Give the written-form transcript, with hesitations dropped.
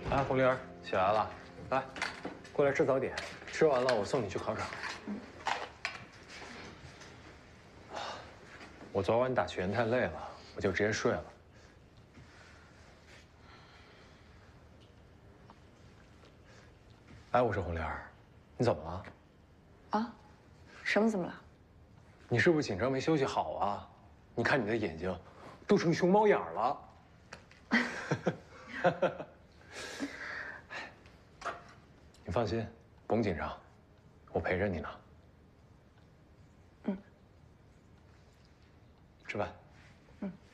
哎，红玲儿起来了，来，过来吃早点。吃完了我送你去考场。我昨晚打拳太累了，我就直接睡了。哎，我说红玲儿，你怎么了？ 啊？什么怎么了？ 你是不是紧张没休息好啊？你看你的眼睛，都成熊猫眼了。你放心，甭紧张，我陪着你呢。 嗯。 吃饭。 嗯。